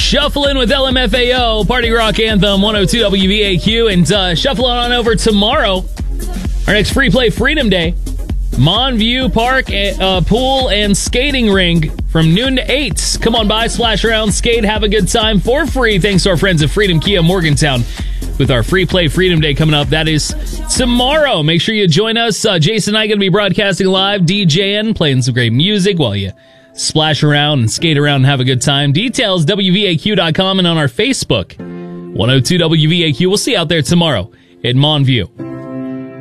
Shuffling with LMFAO, Party Rock Anthem, 102 WVAQ, and shuffling on over tomorrow. Our next Free Play Freedom Day. Monview Park pool and skating ring from noon to 8. Come on by, splash around, skate, have a good time for free. Thanks to our friends at Freedom Kia Morgantown with our Free Play Freedom Day coming up. That is tomorrow. Make sure you join us. Jason and I are going to be broadcasting live, DJing, playing some great music while you splash around and skate around and have a good time. Details, WVAQ.com and on our Facebook, 102 WVAQ. We'll see you out there tomorrow at Monview.